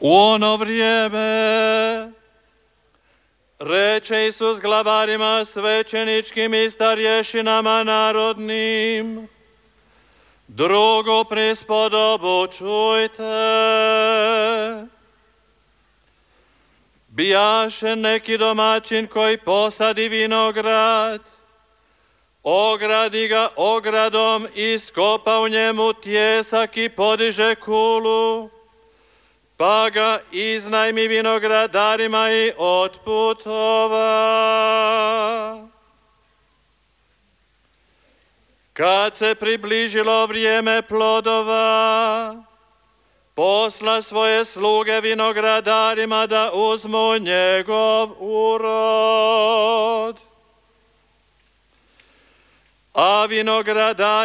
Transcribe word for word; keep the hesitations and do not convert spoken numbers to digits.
U ono vrijeme reče Isus glavarima svećeničkim i starješinama narodnim: drugu prispodobu čujte. Bijaše neki domaćin koji posadi vinograd, ogradi ga ogradom, iskopa u njemu tjesak i podiže kulu, pa ga iznajmi vinogradarima i otputova. Kad se približilo vrijeme plodova, posla svoje sluge vinogradarima da uzmu njegov urod. A vinogradari